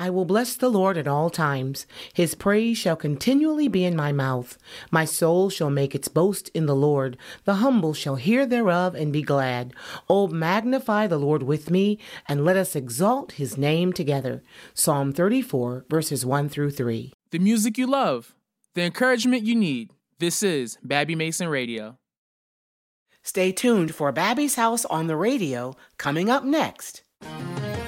I will bless the Lord at all times. His praise shall continually be in my mouth. My soul shall make its boast in the Lord. The humble shall hear thereof and be glad. O magnify the Lord with me, and let us exalt his name together. Psalm 34, verses 1 through 3. The music you love, the encouragement you need. This is Babby Mason Radio. Stay tuned for Babby's House on the Radio, coming up next.